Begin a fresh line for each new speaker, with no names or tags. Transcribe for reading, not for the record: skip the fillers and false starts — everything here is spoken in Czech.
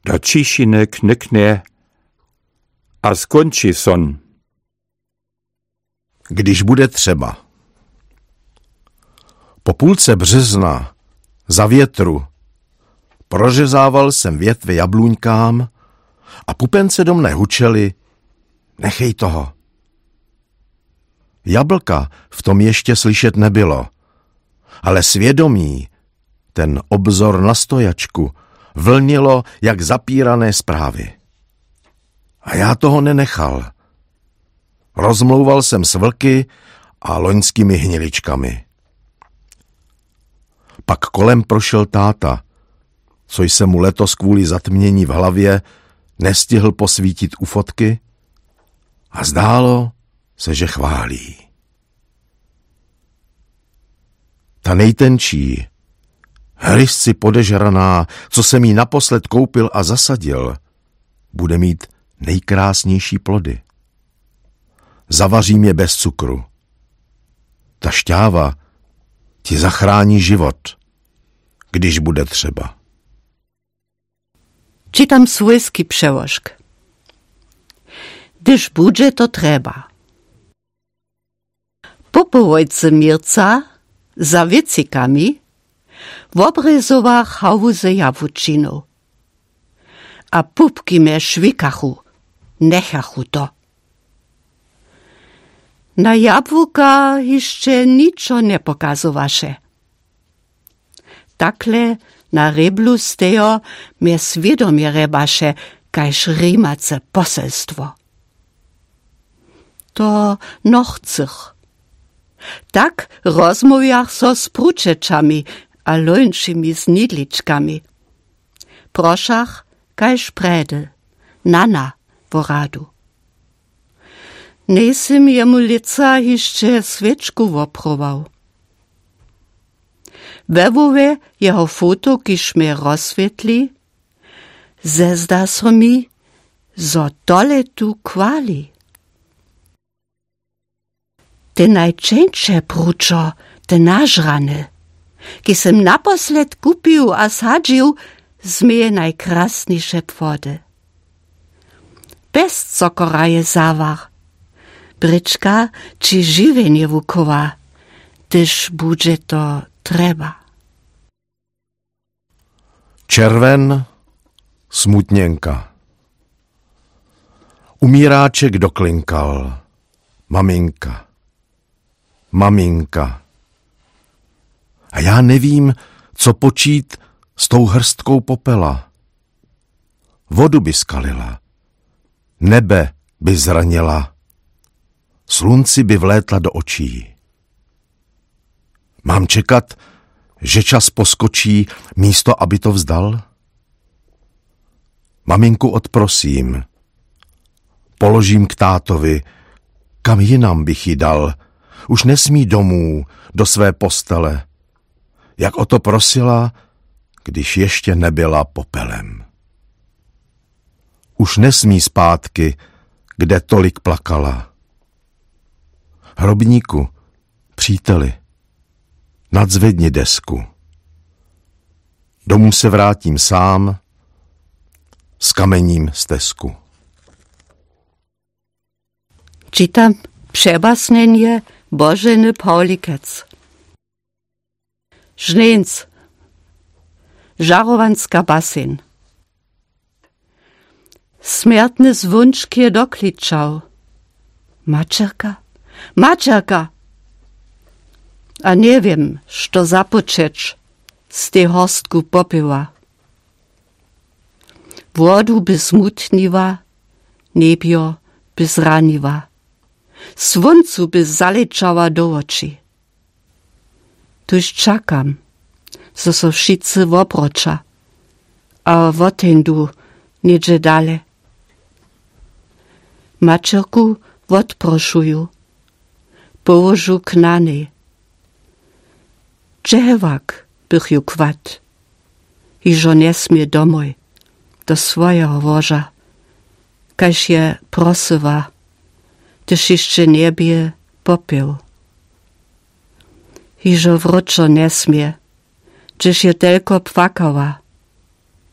do cišiny knikne a skončí son.
Když bude třeba. Po půlce března, za větru, prořezával jsem větve jabluňkám a pupence do mne hučely: nechej toho. Jablka v tom ještě slyšet nebylo, ale svědomí, ten obzor na stojačku, vlnilo jak zapírané zprávy. A já toho nenechal. Rozmlouval jsem s vlky a loňskými hniličkami. Pak kolem prošel táta, co jsem mu letos kvůli zatmění v hlavě nestihl posvítit u fotky, a zdálo se, že chválí. Ta nejtenčí, hryzci podežraná, co jsem jí naposled koupil a zasadil, bude mít nejkrásnější plody. Zavařím je bez cukru. Ta šťáva ti zachrání život, když bude třeba.
Czytam swojski przełożk. Gdyż bude to trzeba. Po połojce Mirca za wiecikami wobrezowa hałuzę jawuczinu. A pupki me szwikachu, nechachu to. Na jabłka jeszcze niczo nie pokazowaše. Takle na reblu stejo mnie świadomie rebaše, kajż rimace poselstwo. To nochcych. Tak rozmawiach so z pruczeczami a lońszymi znidliczkami. Proszach kajż prede, nana voradu. Nesem jemu lica jeszcze świeczku woprował. Wewowe jeho foto, kiż mnie rozswietli, zezda so mi, zo dole tu kwali. Te najczęstsze pruczo, te nażrane, kisem naposled kupił a sadził, zmieje najkrasniejsze płody. Bez cokora je zawar, bryczka czy żywienie wukowa, tyż bude to trzeba.
Červen, smutněnka. Umíráček doklinkal. Maminka. Maminka. A já nevím, co počít s tou hrstkou popela. Vodu by skalila. Nebe by zranila. Slunci by vlétla do očí. Mám čekat, že čas poskočí, místo aby to vzdal? Maminku odprosím. Položím k tátovi, kam jinam bych ji dal. Už nesmí domů, do své postele. Jak o to prosila, když ještě nebyla popelem. Už nesmí zpátky, kde tolik plakala. Hrobníku, příteli, nadzvedni desku. Domů se vrátím sám, s kamením stezku.
Czytam przebasnienie Bożeny Paulikec. Żnienc, Żarowanska basen. Smiertny zwunsch kier dokliczał. Mačerka, Mačerka! A nie wiem, što započeć z tej horstku popyła. Wodu by smutniła, niebio by zraniła. Słoncu by zaleczała do oczy. Tuż czekam, zo so wszyscy woprocza, a wotendu niedzie dale. Mačerku odprošuju, położu k nany. Dżewak bych ju kwat, i żo nie smie domoj, do swojego woża, kaž je prosywa, tyż jeszcze niebie popił. I żo wróczo nie smie, czyż je tylko płakała,